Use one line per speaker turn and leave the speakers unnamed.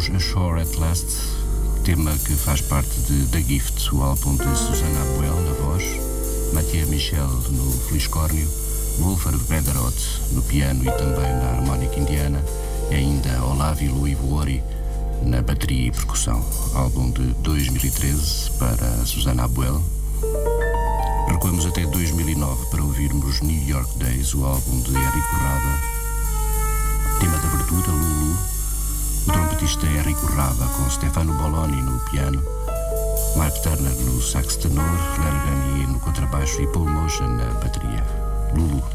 ouvimos Ashore at Last, tema que faz parte de The Gift, o álbum de Susana Abuel na voz, Mathieu Michel no fliscórnio, Wolfgang Bederoth no piano e também na harmónica indiana, e ainda Olavi Luivuori na bateria e percussão. Álbum de 2013 para Susana Abuel. Recuamos até 2009 para ouvirmos New York Days, o álbum de Érico Rada. Tema de abertura, Lulu. O trompetista Érico Rada com Stefano Boloni no piano, Mark Turner no sax tenor, Larry Gani no contrabaixo e Paul Motion na bateria. Lulu.